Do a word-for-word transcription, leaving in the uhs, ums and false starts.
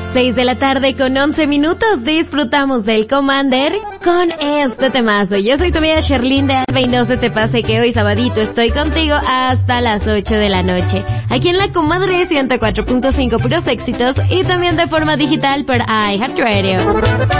seis de la tarde con once minutos disfrutamos del Commander con este temazo. Yo soy tu amiga Sherlyn de Alba y no se te pase que hoy sabadito estoy contigo hasta las ocho de la noche. Aquí en la Comadre ciento cuatro punto cinco puros éxitos y también de forma digital por iHeartRadio.